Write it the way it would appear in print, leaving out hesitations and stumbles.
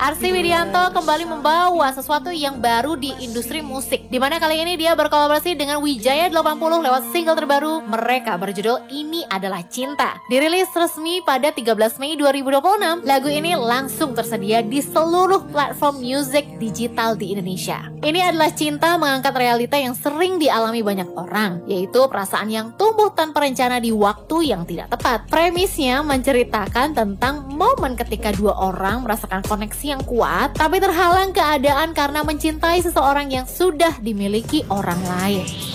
Arsy Widianto kembali membawa sesuatu yang baru di industri musik, dimana kali ini dia berkolaborasi dengan Wijaya 80 lewat single terbaru mereka berjudul Ini Adalah Cinta. Dirilis resmi pada 13 Mei 2026, lagu ini langsung tersedia di seluruh platform musik digital di Indonesia. Ini Adalah Cinta mengangkat realita yang sering dialami banyak orang, yaitu perasaan yang tumbuh tanpa rencana di waktu yang tidak tepat. Premisnya menceritakan tentang momen ketika dua orang merasakan koneksi yang kuat, tapi terhalang keadaan karena mencintai seseorang yang sudah dimiliki orang lain.